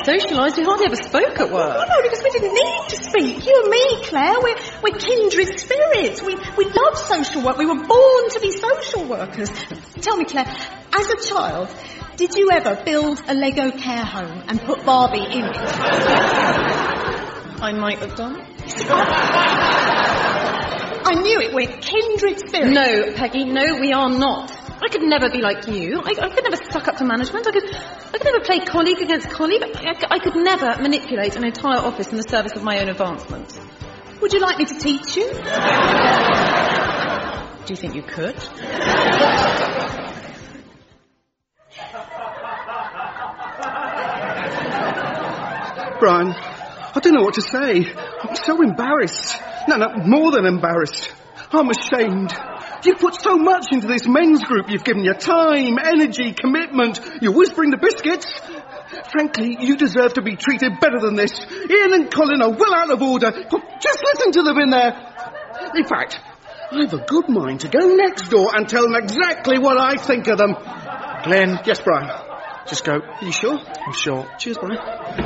socialised. We hardly ever spoke at work. Oh, no, because we didn't need to speak. You and me, Claire, we're kindred spirits. We love social work. We were born to be social workers. Tell me, Claire, as a child, did you ever build a Lego care home and put Barbie in it? I might have done. I knew it. We're kindred spirits. No, Peggy, no, we are not. I could never be like you. I could never suck up to management. I could never play colleague against colleague. I could never manipulate an entire office in the service of my own advancement. Would you like me to teach you? Do you think you could? Brian, I don't know what to say. I'm so embarrassed. No, more than embarrassed. I'm ashamed. You've put so much into this men's group. You've given your time, energy, commitment. You're whispering the biscuits. Frankly, you deserve to be treated better than this. Ian and Colin are well out of order. Just listen to them in there. In fact, I have a good mind to go next door and tell them exactly what I think of them. Glenn. Yes, Brian. Just go. Are you sure? I'm sure. Cheers, Brian.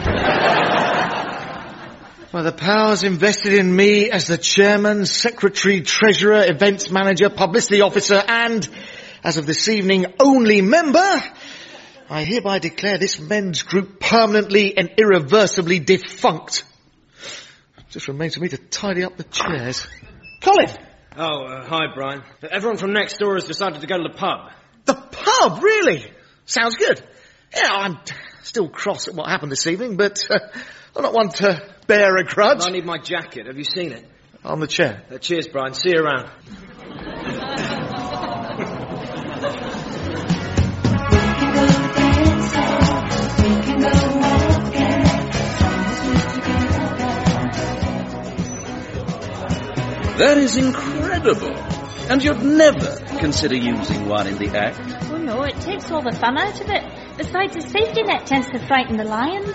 Well, the powers invested in me as the chairman, secretary, treasurer, events manager, publicity officer, and, as of this evening, only member, I hereby declare this men's group permanently and irreversibly defunct. It just remains for me to tidy up the chairs. Colin! Hi, Brian. Everyone from next door has decided to go to the pub. The pub, really? Sounds good. Yeah, I'm still cross at what happened this evening, but I'm not one to bear a grudge. I need my jacket. Have you seen it? On the chair. Cheers, Brian. See you around. That is incredible. And you'd never consider using one in the act? Oh no, it takes all the fun out of it. Besides, the safety net tends to frighten the lions.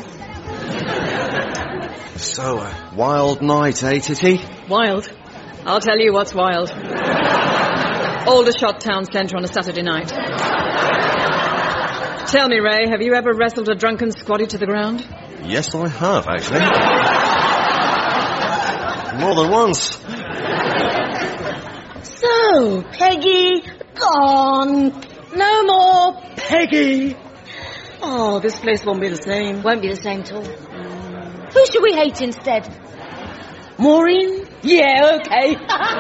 So, wild night, eh, Titty? Wild? I'll tell you what's wild. Aldershot Town Centre on a Saturday night. Tell me, Ray, have you ever wrestled a drunken squaddy to the ground? Yes, I have, actually. More than once. So, Peggy, gone. No more Peggy. Oh, this place won't be the same. Won't be the same at all. Who should we hate instead? Maureen? Yeah, okay.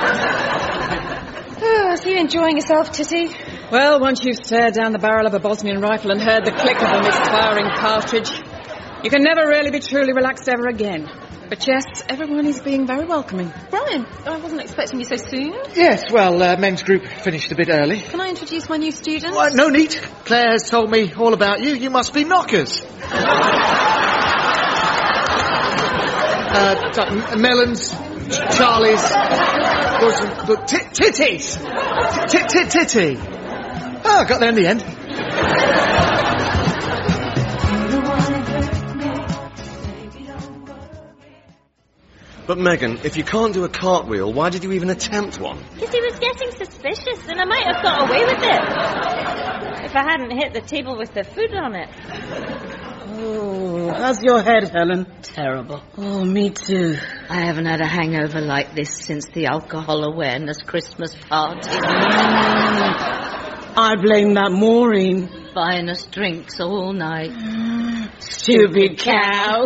So you enjoying yourself, Titty? Well, once you've stared down the barrel of a Bosnian rifle and heard the click of a misfiring cartridge, you can never really be truly relaxed ever again. But yes, everyone is being very welcoming. Brian, I wasn't expecting you so soon. Yes, well, men's group finished a bit early. Can I introduce my new student? No need. Claire has told me all about you. You must be knockers. Melons, Charlie's, titties. Titty. Oh, I got there in the end. But Megan, if you can't do a cartwheel, why did you even attempt one? Because he was getting suspicious, and I might have got away with it if I hadn't hit the table with the food on it. Oh, how's your head, Helen? Terrible. Oh, me too. I haven't had a hangover like this since the alcohol awareness Christmas party. I blame that Maureen. Buying us drinks all night. Stupid cow.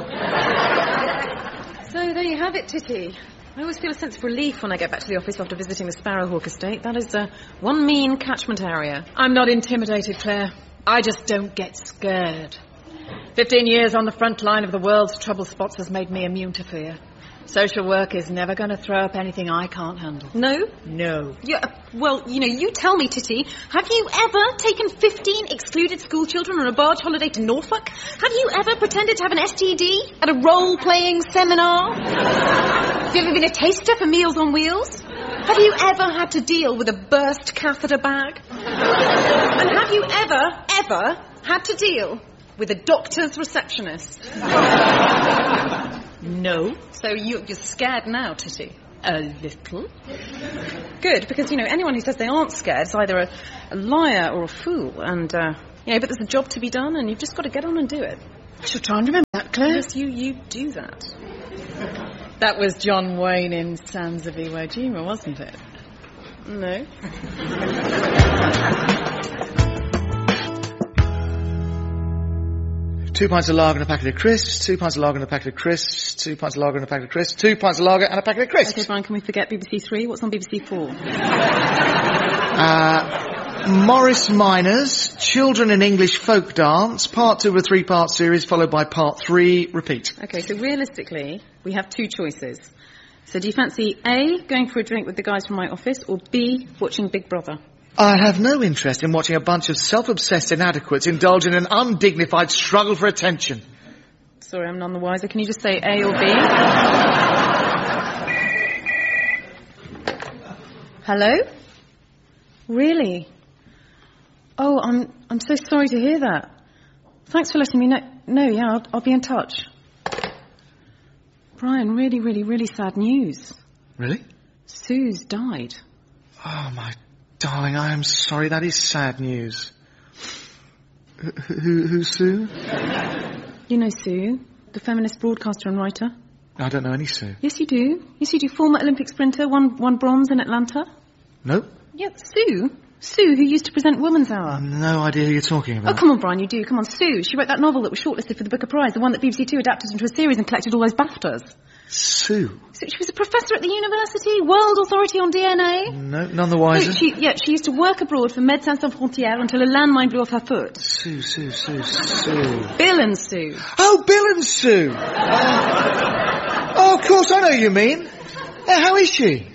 So there you have it, Titty. I always feel a sense of relief when I get back to the office after visiting the Sparrowhawk estate. That is one mean catchment area. I'm not intimidated, Claire. I just don't get scared. 15 years on the front line of the world's trouble spots has made me immune to fear. Social work is never going to throw up anything I can't handle. No? No. Yeah, well, you tell me, Titty, have you ever taken 15 excluded school children on a barge holiday to Norfolk? Have you ever pretended to have an STD at a role-playing seminar? Have you ever been a taster for Meals on Wheels? Have you ever had to deal with a burst catheter bag? And have you ever had to deal with a doctor's receptionist? No. So you're scared now, Titty? A little. Good, because, anyone who says they aren't scared is either a liar or a fool. And, but there's a job to be done, and you've just got to get on and do it. I shall try and remember that, Claire? Yes, you do that. That was John Wayne in Sands of Iwo Jima, wasn't it? No. 2 pints of lager and a packet of crisps, 2 pints of lager and a packet of crisps, 2 pints of lager and a packet of crisps, 2 pints of lager and a packet of crisps. Okay, Brian, can we forget BBC 3? What's on BBC 4? Morris Minors, Children in English Folk Dance, part 2 of a 3-part series, followed by part 3, repeat. Okay, so realistically, we have 2 choices. So do you fancy A, going for a drink with the guys from my office, or B, watching Big Brother? I have no interest in watching a bunch of self-obsessed inadequates indulge in an undignified struggle for attention. Sorry, I'm none the wiser. Can you just say A or B? Hello? Really? Oh, I'm so sorry to hear that. Thanks for letting me know. No, yeah, I'll be in touch. Brian, really, really, really sad news. Really? Sue's died. Oh, my darling, I am sorry. That is sad news. Who's Sue? You know Sue, the feminist broadcaster and writer. I don't know any Sue. Yes, you do. Yes, you do. Former Olympic sprinter, won bronze in Atlanta. Nope. Yeah, Sue. Sue, who used to present Woman's Hour. No idea who you're talking about. Oh, come on, Brian, you do. Come on, Sue. She wrote that novel that was shortlisted for the Booker Prize, the one that BBC Two adapted into a series and collected all those BAFTAs. Sue? So she was a professor at the university, world authority on DNA. No, none the wiser. So she used to work abroad for Médecins Sans Frontières until a landmine blew off her foot. Sue. Bill and Sue. Oh, Bill and Sue. Oh, of course, I know who you mean. How is she?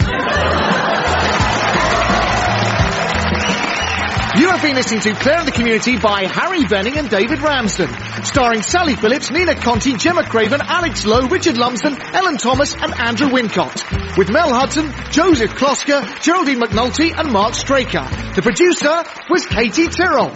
You have been listening to Claire and the Community by Harry Benning and David Ramsden, starring Sally Phillips, Nina Conti, Gemma Craven, Alex Lowe, Richard Lumsden, Ellen Thomas and Andrew Wincott, with Mel Hudson, Joseph Klosker, Geraldine McNulty and Mark Straker. The producer was Katie Tyrrell.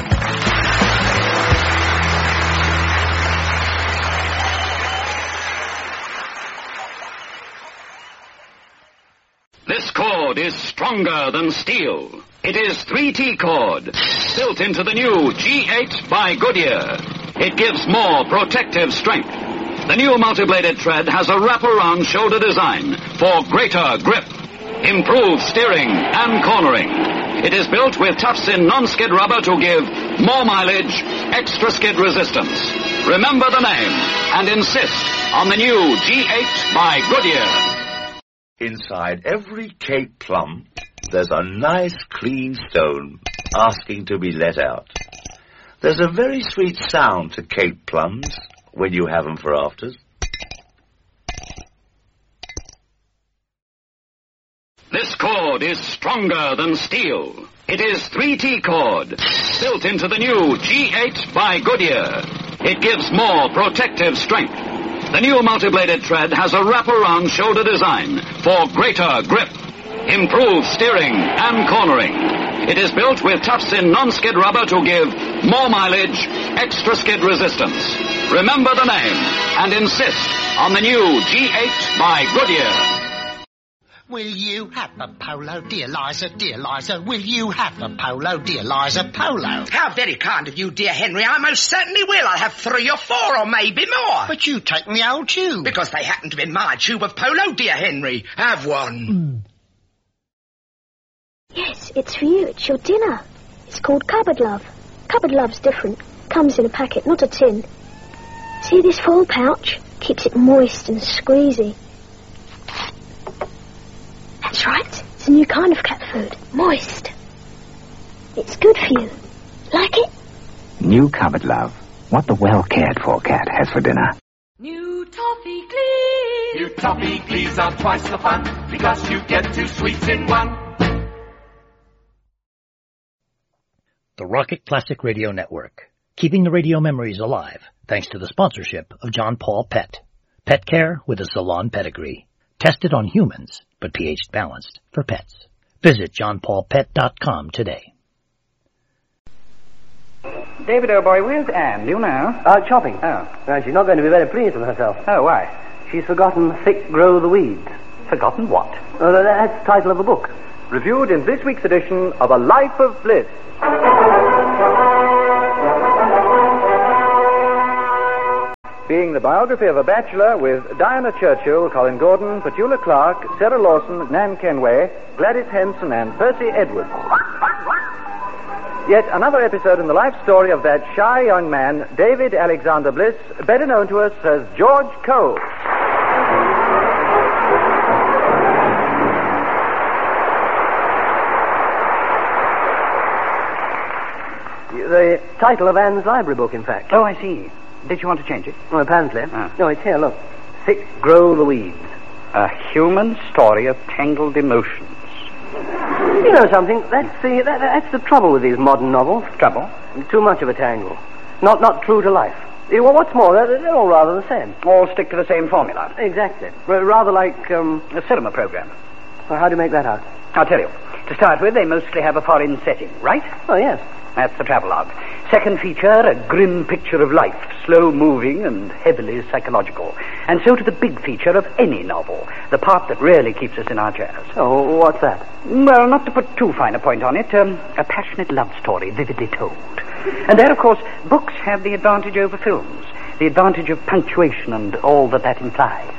This cord is stronger than steel. It is 3T cord, built into the new G8 by Goodyear. It gives more protective strength. The new multi-bladed tread has a wraparound shoulder design for greater grip, improved steering and cornering. It is built with tufts-in non-skid rubber to give more mileage, extra skid resistance. Remember the name and insist on the new G8 by Goodyear. Inside every Cape plum, there's a nice clean stone asking to be let out. There's a very sweet sound to Cape plums when you have them for afters. This cord is stronger than steel. It is 3T cord, built into the new G8 by Goodyear. It gives more protective strength. The new multi-bladed tread has a wraparound shoulder design for greater grip, improved steering and cornering. It is built with tufts-in non-skid rubber to give more mileage, extra skid resistance. Remember the name and insist on the new G8 by Goodyear. Will you have a polo, dear Liza, will you have a polo, dear Liza, polo? How very kind of you, dear Henry. I most certainly will. I'll have 3 or 4 or maybe more. But you take the old tube. Because they happen to be my tube of polo, dear Henry. Have one. Yes, it's for you. It's your dinner. It's called Cupboard Love. Cupboard Love's different. Comes in a packet, not a tin. See this foil pouch? Keeps it moist and squeezy. That's right. It's a new kind of cat food. Moist. It's good for you. Like it? New Cupboard Love. What the well-cared-for cat has for dinner. New Toffee Glees. New Toffee Glees are twice the fun, because you get 2 sweets in one. The Rocket Classic Radio Network. Keeping the radio memories alive, thanks to the sponsorship of John Paul Pet. Pet care with a salon pedigree. Tested on humans, but pH balanced for pets. Visit johnpaulpet.com today. David, old boy, where's Anne? Do you know? Out shopping. Oh. Well, she's not going to be very pleased with herself. Oh, why? She's forgotten Thick Grow the Weeds. Forgotten what? That's the title of the book. Reviewed in this week's edition of A Life of Bliss. being the biography of a bachelor with Diana Churchill, Colin Gordon, Petula Clark, Sarah Lawson, Nan Kenway, Gladys Henson, and Percy Edwards. Yet another episode in the life story of that shy young man, David Alexander Bliss, better known to us as George Cole. The title of Anne's library book, in fact. Oh, I see. Did you want to change it? Well, apparently. No, it's here, look. Thick Grow the Weeds. A human story of tangled emotions. You know something? That's the trouble with these modern novels. Trouble? Too much of a tangle. Not true to life. Well, what's more, they're all rather the same. All stick to the same formula. Exactly. Rather like a cinema program. Well, how do you make that out? I'll tell you. To start with, they mostly have a foreign setting, right? Oh, yes. That's the travelogue. Second feature, a grim picture of life, slow-moving and heavily psychological. And so to the big feature of any novel, the part that really keeps us in our chairs. Oh, what's that? Well, not to put too fine a point on it, a passionate love story vividly told. And there, of course, books have the advantage over films, the advantage of punctuation and all that implies.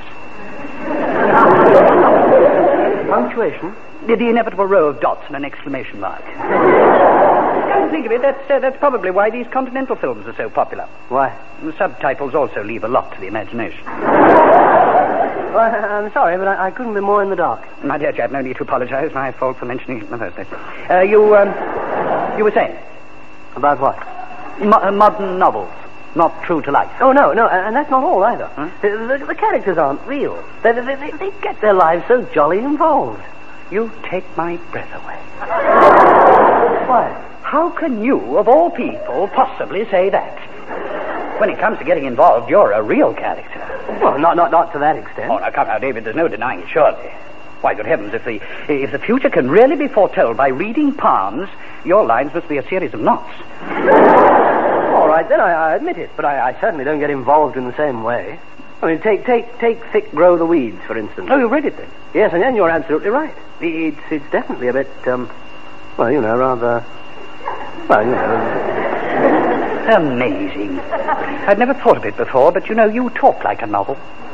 Punctuation? The inevitable row of dots and an exclamation mark. Come to think of it, that's probably why these continental films are so popular. Why? The subtitles also leave a lot to the imagination. Well, I'm sorry, but I couldn't be more in the dark. My dear chap, no need to apologize. My fault for mentioning it in the first place. You were saying? About what? Modern novels. Not true to life. Oh, no, and that's not all either. Huh? The characters aren't real. They get their lives so jolly involved. You take my breath away. Why? How can you, of all people, possibly say that? When it comes to getting involved, you're a real character. Well, not to that extent. Oh, now, come now, David, there's no denying it, surely. Why, good heavens, if the future can really be foretold by reading palms, your lines must be a series of knots. All right, then, I admit it, but I certainly don't get involved in the same way. I mean, take Thick Grow the Weeds, for instance. Oh, you read it then? Yes, and then you're absolutely right. It's definitely a bit, rather... Well, Amazing. I'd never thought of it before, but you talk like a novel.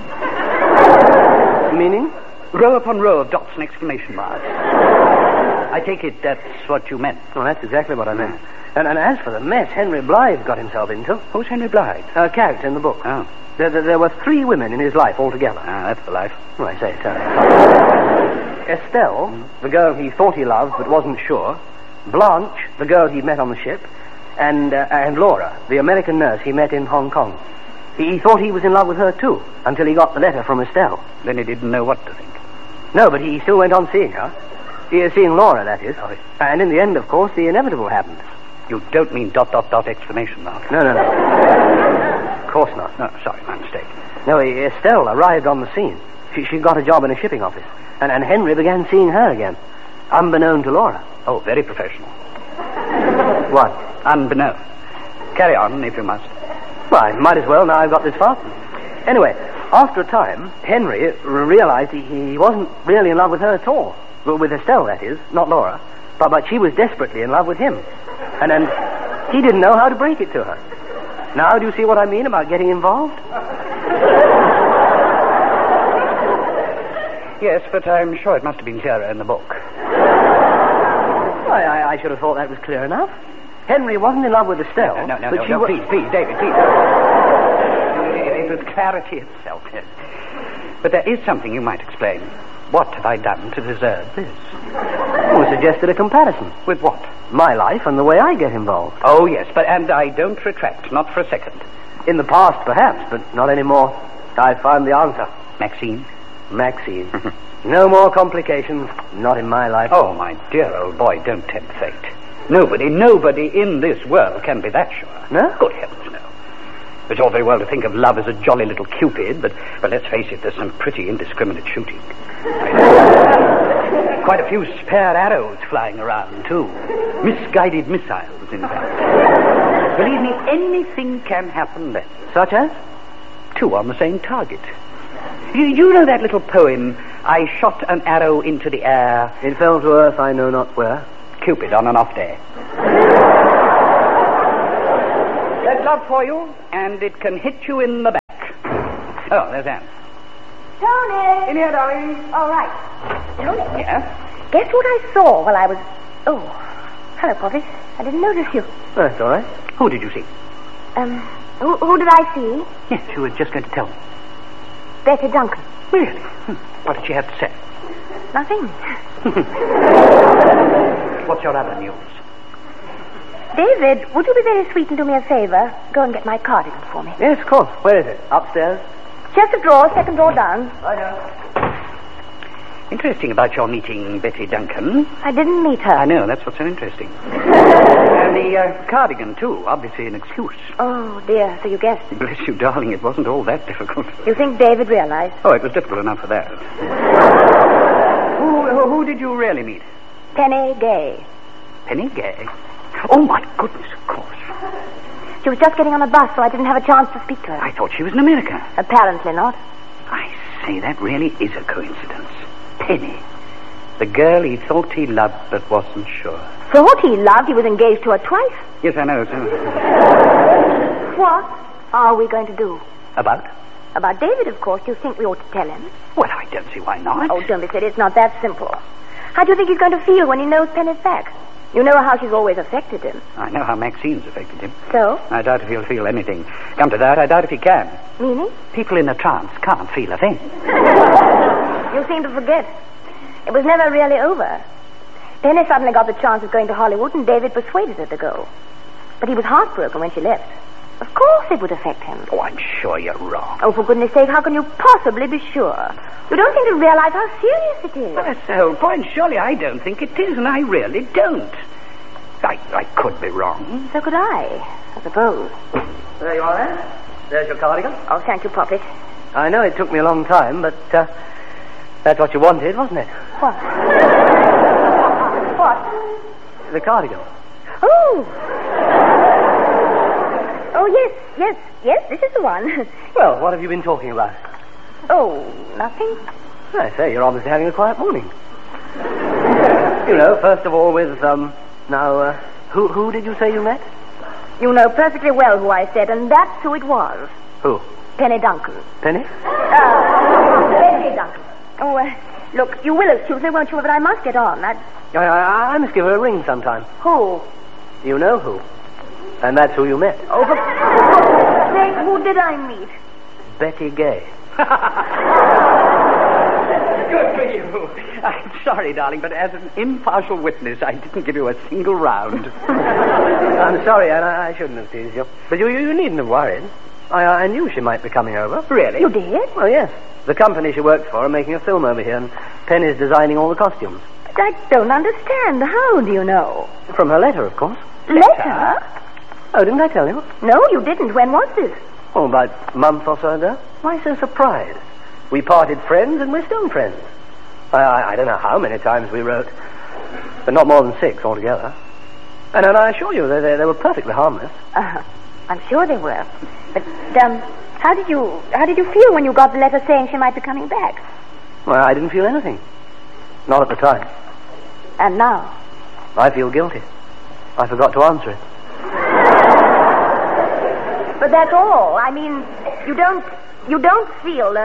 Meaning? Row upon row of dots and exclamation marks. I take it that's what you meant. Well, that's exactly what I meant. And as for the mess Henry Blythe got himself into... Who's Henry Blythe? A character in the book. Oh. There were 3 women in his life altogether. Ah, that's the life. Oh, I say it. Estelle, the girl he thought he loved but wasn't sure. Blanche, the girl he met on the ship. And Laura, the American nurse he met in Hong Kong. He thought he was in love with her, too, until he got the letter from Estelle. Then he didn't know what to think. No, but he still went on seeing her. Seeing Laura, that is. Oh, and in the end, of course, the inevitable happened. You don't mean ... exclamation mark. No. Of course not. No, sorry, my mistake. No, Estelle arrived on the scene. She got a job in a shipping office. And Henry began seeing her again. Unbeknown to Laura. Oh, very professional. What? Unbeknown. Carry on, if you must. Well, I might as well now I've got this far. Anyway, after a time, Henry realized he wasn't really in love with her at all. Well, with Estelle, that is, not Laura. But she was desperately in love with him. And he didn't know how to break it to her. Now, do you see what I mean about getting involved? Yes, but I'm sure it must have been clearer in the book. I should have thought that was clear enough. Henry wasn't in love with Estelle. No, please, David, please. It was clarity itself, yes. But there is something you might explain. What have I done to deserve this? You suggested a comparison. With what? My life and the way I get involved. Oh, yes, and I don't retract, not for a second. In the past, perhaps, but not anymore. I've found the answer. Maxine? Maxine. No more complications, not in my life. Oh, my dear old boy, don't tempt fate. Nobody in this world can be that sure. No? Good heavens, no. It's all very well to think of love as a jolly little Cupid, but let's face it, there's some pretty indiscriminate shooting. Quite a few spare arrows flying around, too. Misguided missiles, in fact. Believe me, anything can happen then. Such as? 2 on the same target. You know that little poem, I shot an arrow into the air. It fell to earth I know not where. Cupid on an off day. That's love for you, and it can hit you in the back. Oh, there's Anne. Tony! In here, darling. All right. Tony? Yeah? Guess what I saw while I was... Oh, hello, Poppy. I didn't notice you. That's all right. Who did you see? Who did I see? Yes, you were just going to tell me. Betty Duncan. Really? What did she have to say? Nothing. What's your other news? David, would you be very sweet and do me a favor? Go and get my cardigan for me. Yes, of course. Where is it? Upstairs? Chest of drawers, second drawer down. I know. Interesting about your meeting Betty Duncan. I didn't meet her. I know, that's what's so interesting. And the cardigan, too, obviously an excuse. Oh, dear, so you guessed. Bless you, darling, it wasn't all that difficult. You think David realized? Oh, it was difficult enough for that. Who did you really meet? Penny Gay. Penny Gay? Oh, my goodness, of course. She was just getting on a bus, so I didn't have a chance to speak to her. I thought she was in America. Apparently not. I say, that really is a coincidence. Penny. The girl he thought he loved but wasn't sure. Thought he loved? He was engaged to her twice. Yes, I know, so... What are we going to do? About? About David, of course. You think we ought to tell him? Well, I don't see why not. Oh, don't be silly. It's not that simple. How do you think he's going to feel when he knows Penny's back? You know how she's always affected him. I know how Maxine's affected him. So? I doubt if he'll feel anything. Come to that, I doubt if he can. Meaning? People in a trance can't feel a thing. You seem to forget. It was never really over. Penny suddenly got the chance of going to Hollywood, and David persuaded her to go. But he was heartbroken when she left. Of course it would affect him. Oh, I'm sure you're wrong. Oh, for goodness sake, how can you possibly be sure? You don't seem to realize how serious it is. Well, that's the whole point. Surely I don't think it is, and I really don't. I could be wrong. So could I suppose. There you are, then. There's your cardigan. Oh, thank you, Poppet. I know it took me a long time, but that's what you wanted, wasn't it? What? What? The cardigan. Oh! Oh, yes, this is the one. Well, what have you been talking about? Oh, nothing. I say, you're obviously having a quiet morning. You know, first of all with, who did you say you met? You know perfectly well who I said, and that's who it was. Who? Penny Duncan. Penny? Betty Duncan. Oh, look, you will excuse me, won't you? But I must get on. I must give her a ring sometime. Who? You know who. And that's who you met. Oh, for goodness sake, who did I meet? Betty Gay. Good for you. I'm sorry, darling, but as an impartial witness, I didn't give you a single round. I'm sorry, and I shouldn't have teased you. But you needn't have worried. I knew she might be coming over. Really? You did? Well, yes. The company she works for are making a film over here, and Penny's designing all the costumes. But I don't understand. How do you know? From her letter, of course. Letter? Oh, didn't I tell you? No, you didn't. When was this? Oh, about a month or so ago. Why so surprised? We parted friends, and we're still friends. I don't know how many times we wrote, but not more than 6 altogether. And I assure you, they were perfectly harmless. I'm sure they were. But, how did you feel when you got the letter saying she might be coming back? Well, I didn't feel anything. Not at the time. And now? I feel guilty. I forgot to answer it. But that's all. I mean, you don't feel,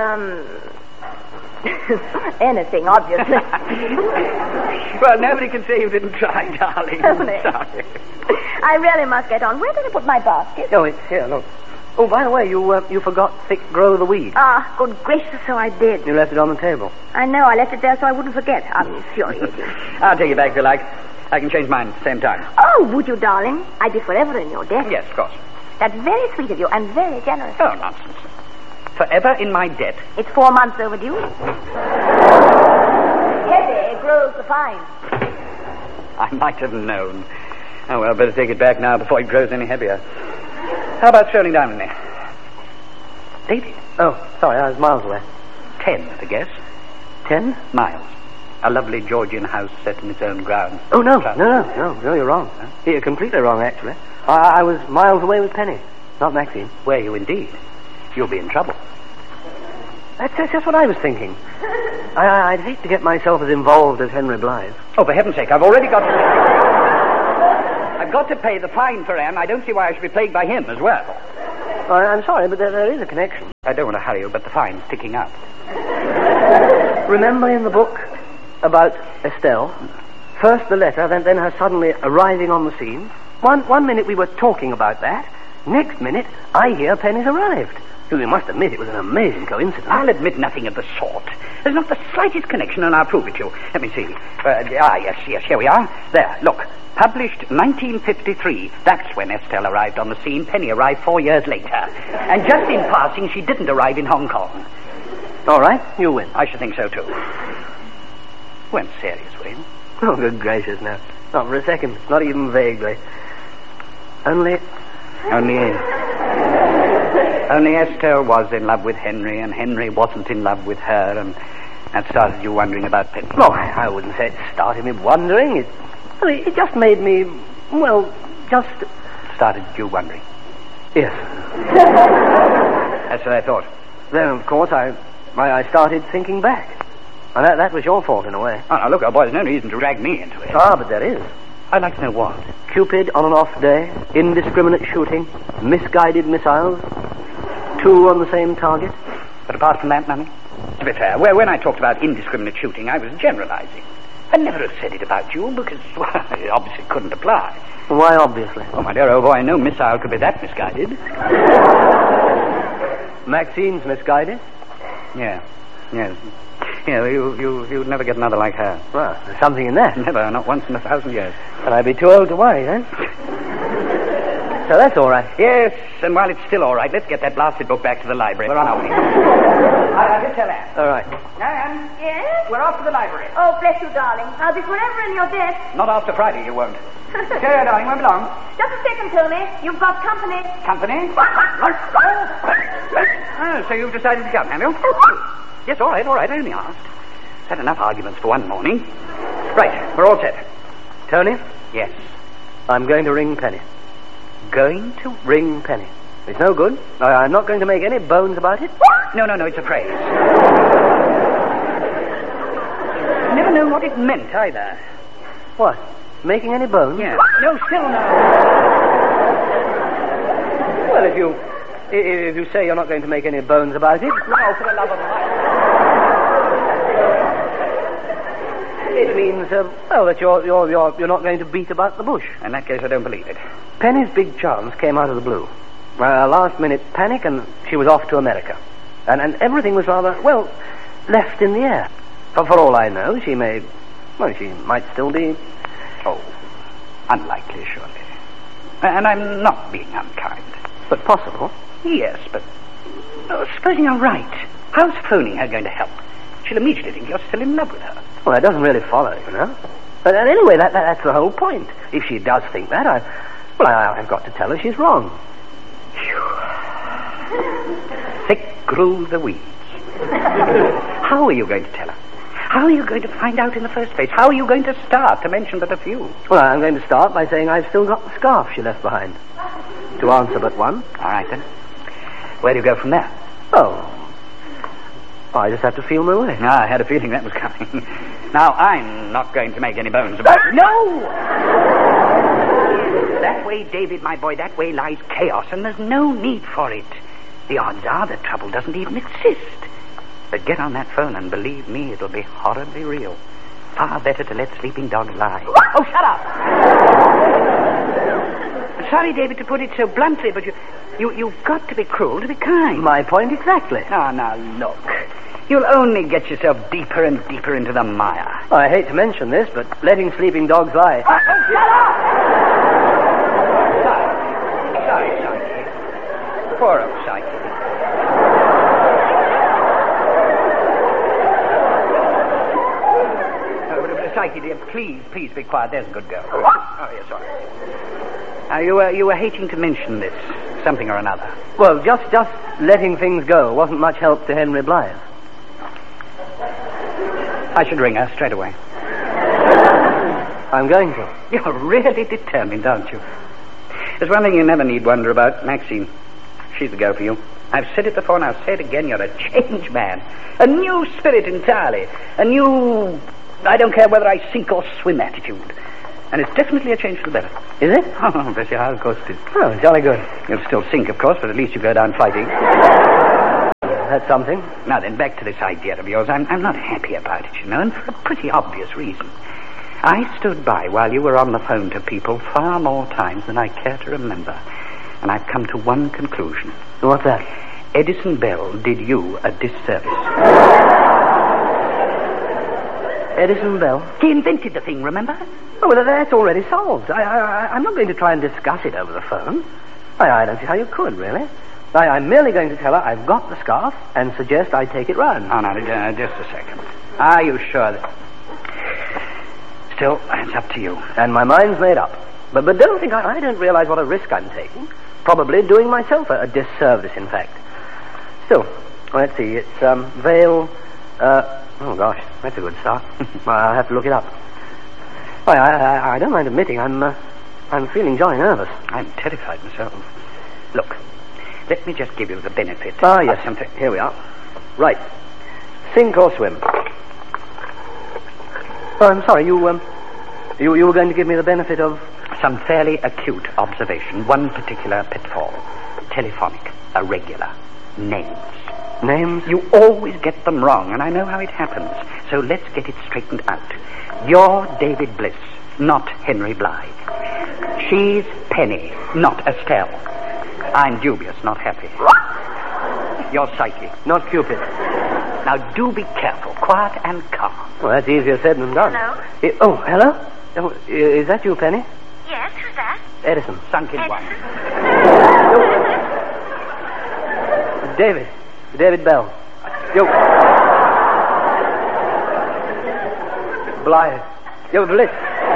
anything, obviously. Well, nobody can say you didn't try, darling. I'm sorry. I really must get on. Where did I put my basket? Oh, it's here, look. Oh, by the way, you forgot Thick Grow the Weed. Ah, good gracious, so I did. You left it on the table. I know, I left it there so I wouldn't forget. I'm infuriated. I'll take it back if you like. I can change mine at the same time. Oh, would you, darling? I'd be forever in your debt. Yes, of course. That's very sweet of you and very generous. Oh, nonsense. Forever in my debt. It's 4 months overdue. Heavy grows the vine. I might have known. Oh, well, better take it back now before it grows any heavier. How about strolling down with me? David? Oh, sorry, I was miles away. 10, I guess. 10 miles. A lovely Georgian house set in its own grounds. Oh, no, you're wrong. Huh? You're completely wrong, actually. I was miles away with Penny, not Maxine. Were you indeed? You'll be in trouble. That's just what I was thinking. I'd hate to get myself as involved as Henry Blythe. Oh, for heaven's sake, I've already got to... I've got to pay the fine for Anne. I don't see why I should be plagued by him as well. I'm sorry, but there is a connection. I don't want to hurry you, but the fine's ticking up. Remember in the book about Estelle? First the letter, then her suddenly arriving on the scene. One minute we were talking about that. Next minute, I hear Penny's arrived. You must admit it was an amazing coincidence. I'll admit nothing of the sort. There's not the slightest connection, and I'll prove it to you. Let me see. Yes, here we are. There, look. Published 1953. That's when Estelle arrived on the scene. Penny arrived 4 years later. And just in passing, she didn't arrive in Hong Kong. All right, you win. I should think so, too. You weren't serious, were you? Oh, good gracious, no. Not for a second. Not even vaguely. Only Estelle was in love with Henry, and Henry wasn't in love with her, and that started you wondering about Penny. No, I wouldn't say it started me wondering. It just made me, just... Started you wondering? Yes. That's what I thought. Then, of course, I started thinking back. And that was your fault, in a way. Oh, now, look, boy, there's no reason to drag me into it. Ah, but there is. I'd like to know what. Cupid on an off day, indiscriminate shooting, misguided missiles, 2 on the same target. But apart from that, nothing? To be fair, when I talked about indiscriminate shooting, I was generalizing. I'd never have said it about you because, it obviously couldn't apply. Why, obviously? Oh, my dear old boy, no missile could be that misguided. Maxine's misguided? Yeah. Yeah, you'd never get another like her. Well, there's something in that. Never, not once in 1,000 years. And I'd be too old to worry, then. So that's all right. Yes, and while it's still all right, let's get that blasted book back to the library. We're on our way. I'll just tell Anne. All right. Anne? Yes? We're off to the library. Oh, bless you, darling. I'll be forever in your debt. Not after Friday, you won't. Cheerio, darling. Won't be long. Just a second, Tony. You've got company. Company? Oh, so you've decided to come, have you? Yes, all right. I only asked. Had enough arguments for one morning. Right, we're all set. Tony? Yes. I'm going to ring Penny. Going to ring Penny? It's no good. I'm not going to make any bones about it. No, it's a phrase. I never known what it meant either. What? Making any bones? Yeah. No, still no. Well, if you say you're not going to make any bones about it. No, for the love of it means, that you're not going to beat about the bush. In that case, I don't believe it. Penny's big chance came out of the blue. Last-minute panic, and she was off to America. And everything was rather, left in the air. For all I know, she might still be... Oh, unlikely, surely. And I'm not being unkind. But possible? Yes, but... supposing you're right, how's phoning her going to help? She'll immediately think you're still in love with her. Well, that doesn't really follow, you know. But anyway, that's the whole point. If she does think that, I've got to tell her she's wrong. Thick grew the weeds. How are you going to tell her? How are you going to find out in the first place? How are you going to start, to mention but a few? Well, I'm going to start by saying I've still got the scarf she left behind. To answer but one. All right, then. Where do you go from there? I just have to feel my way. I had a feeling that was coming. Now, I'm not going to make any bones about it. No! That way, David, my boy, that way lies chaos, and there's no need for it. The odds are that trouble doesn't even exist. But get on that phone, and believe me, it'll be horribly real. Far better to let sleeping dogs lie. Oh, shut up! Sorry, David, to put it so bluntly, but you've got to be cruel to be kind. My point exactly. Now, look. You'll only get yourself deeper and deeper into the mire. I hate to mention this, but letting sleeping dogs lie... Oh, shut up! Sorry, Psyche. Poor old Psyche. Psyche, dear, please be quiet. There's a good girl. Oh, yes, sorry. Now, you were hating to mention this, something or another. Well, just letting things go wasn't much help to Henry Blythe. I should ring her straight away. I'm going to. You're really determined, aren't you? There's one thing you never need wonder about, Maxine. She's the girl for you. I've said it before and I'll say it again. You're a changed man. A new spirit entirely. A new... I don't care whether I sink or swim attitude. And it's definitely a change for the better. Is it? Oh, bless your heart, of course it is. Oh, jolly good. You'll still sink, of course, but at least you go down fighting. that's something. Now then, back to this idea of yours. I'm not happy about it, you know, and for a pretty obvious reason. I stood by while you were on the phone to people far more times than I care to remember. And I've come to one conclusion. What's that? Edison Bell did you a disservice. Edison Bell? He invented the thing, remember? Oh, well, that's already solved. I'm not going to try and discuss it over the phone. I don't see how you could, really. I'm merely going to tell her I've got the scarf and suggest I take it round. Oh, now, just a second. Are you sure that... Still, it's up to you. And my mind's made up. But don't think I don't realize what a risk I'm taking. Probably doing myself a disservice, in fact. Still, let's see. It's Vale... oh, gosh, that's a good start. I'll have to look it up. I don't mind admitting I'm feeling jolly nervous. I'm terrified myself. Look, let me just give you the benefit. Ah, yes. Something. Here we are. Right. Sink or swim. Oh, I'm sorry, you were going to give me the benefit of... Some fairly acute observation. One particular pitfall. Telephonic. Irregular. Names. Names? You always get them wrong, and I know how it happens. So let's get it straightened out. You're David Bliss, not Henry Blythe. She's Penny, not Estelle. I'm dubious, not happy. You're Psyche, not Cupid. Now do be careful, quiet and calm. Well, that's easier said than done. Hello? Hello? Oh, is that you, Penny? Yes, who's that? Edison. Sunk in one. David Bell. Yo. Blythe. Yo, Bliss.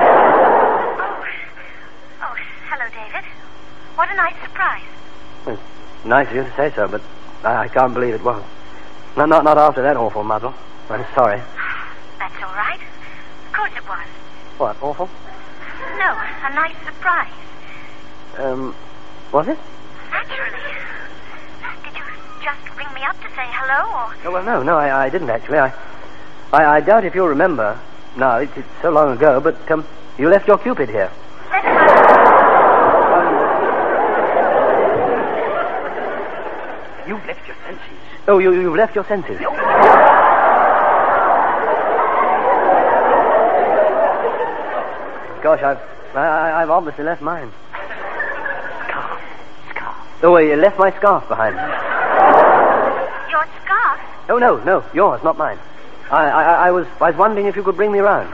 Oh, hello, David. What a nice surprise. Well, nice of you to say so, but I can't believe it was. Not after that awful muddle. I'm sorry. That's all right. Of course it was. What, awful? No, a nice surprise. Was it? Naturally. Did you just ring me up to say hello, or... Oh, well, no, I didn't actually. I doubt if you'll remember. No, it's so long ago, but, you left your Cupid here. You've left your senses. Oh, you've left your senses? Gosh, I've obviously left mine. Scarf. Oh, you left my scarf behind. Your scarf? Oh, no, yours, not mine. I was wondering if you could bring me round.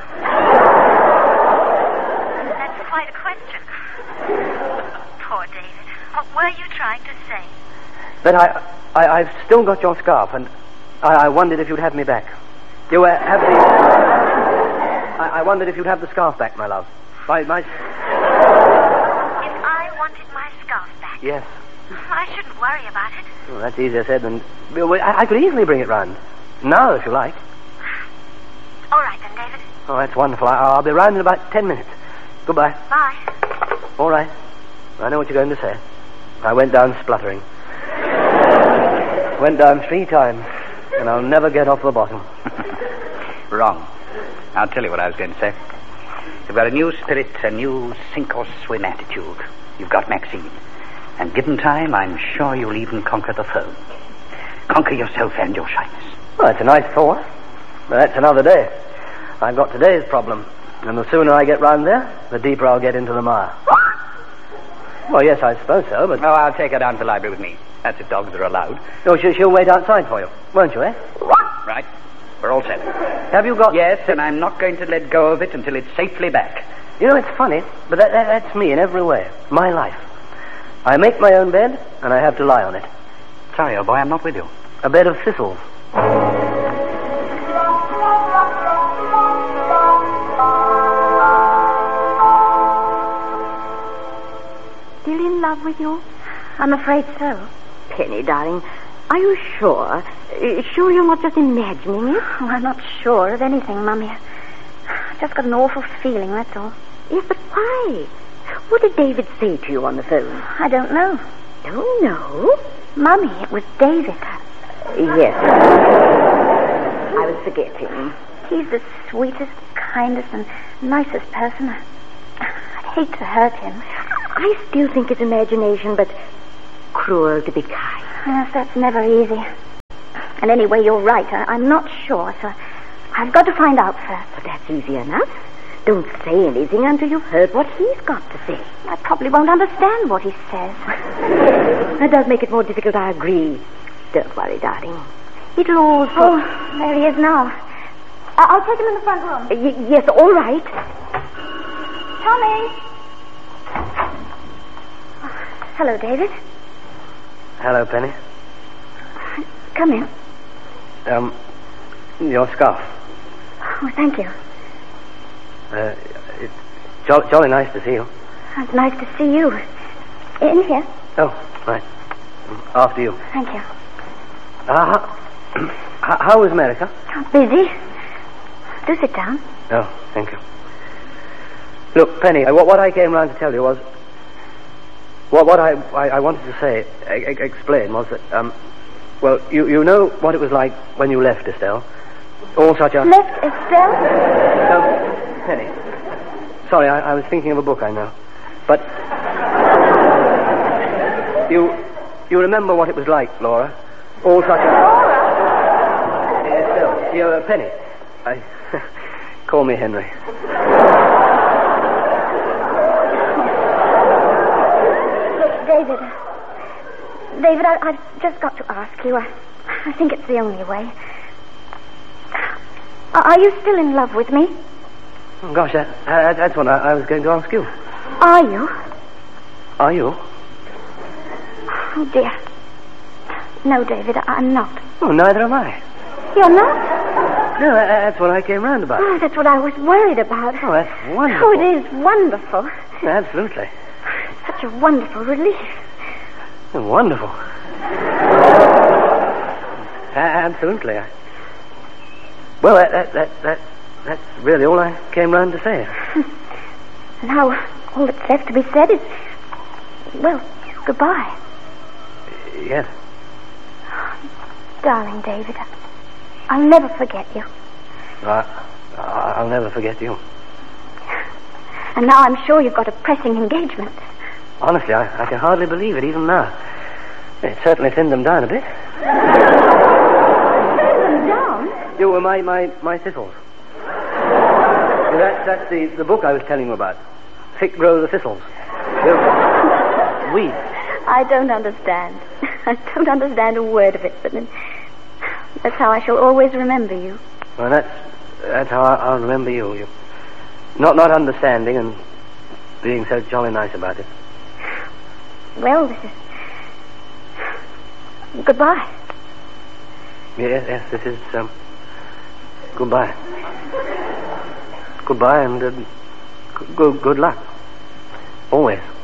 That's quite a question. Poor David. What were you trying to say? But I've still got your scarf, and I wondered if you'd have me back. You have the... I wondered if you'd have the scarf back, my love. My... If I wanted my scarf back? Yes. I shouldn't worry about it. Well, that's easier said than... I could easily bring it round. Now, if you like. All right, then, David. Oh, that's wonderful. I'll be round in about 10 minutes. Goodbye. Bye. All right. I know what you're going to say. I went down spluttering. Went down 3 times, and I'll never get off the bottom. Wrong. I'll tell you what I was going to say. You've got a new spirit, a new sink-or-swim attitude. You've got Maxine. And given time, I'm sure you'll even conquer the phone. Conquer yourself and your shyness. Well, that's a nice thought. But that's another day. I've got today's problem. And the sooner I get round there, the deeper I'll get into the mire. Well, yes, I suppose so, but... Oh, I'll take her down to the library with me. That's if dogs are allowed. Oh, she'll wait outside for you, won't you, eh? Right. We're all set. Have you got... Yes, and I'm not going to let go of it until it's safely back. You know, it's funny, but that's me in every way. My life. I make my own bed, and I have to lie on it. Sorry, old boy, I'm not with you. A bed of thistles. Still in love with you? I'm afraid so. Penny, darling, are you sure? Sure you're not just imagining it? Oh, I'm not sure of anything, Mummy. I've just got an awful feeling, that's all. Yes, but why? What did David say to you on the phone? I don't know. Don't know? Mummy, it was David. Yes. I was forgetting. He's the sweetest, kindest, and nicest person. I'd hate to hurt him. I still think it's imagination, but cruel to be kind. Yes, that's never easy. And anyway, you're right. I'm not sure, so I've got to find out first. But that's easy enough. Don't say anything until you've heard what he's got to say. I probably won't understand what he says. That does make it more difficult, I agree. Don't worry, darling. It'll all... Oh, there he is now. I'll take him in the front room. Yes, all right. Tommy! Hello, David. Hello, Penny. Come in. Your scarf. Oh, thank you. It's jolly nice to see you. It's nice to see you. In here. Oh, right. After you. Thank you. How was America? Busy. Do sit down. Oh, thank you. Look, Penny, what I came round to tell you was... What I wanted to say, explain, was that, well, you know what it was like when you left Estelle? All such a... Left Estelle? Penny. Sorry, I was thinking of a book, I know. But... You remember what it was like, Laura? All such a... Laura? Estelle. You're Penny. Call me Henry. David, I've just got to ask you. I think it's the only way. Are you still in love with me? Oh, gosh, that's what I was going to ask you. Are you? Are you? Oh, dear. No, David, I'm not. Oh, neither am I. You're not? No, that's what I came round about. Oh, that's what I was worried about. Oh, that's wonderful. Oh, it is wonderful. Absolutely. Such a wonderful relief. Wonderful. Absolutely. Well, that's really all I came round to say. Now, all that's left to be said is, well, goodbye. Yes. Darling David, I'll never forget you. I'll never forget you. And now I'm sure you've got a pressing engagement. Honestly, I can hardly believe it even now. It certainly thinned them down a bit. Thinned them down? You were my thistles. That's the book I was telling you about. Thick Grow the Thistles. Weeds. I don't understand. I don't understand a word of it, but that's how I shall always remember you. Well, that's how I'll remember you. Not understanding and being so jolly nice about it. Well, this is... Goodbye. Yes, this is, goodbye. Goodbye and good luck. Always.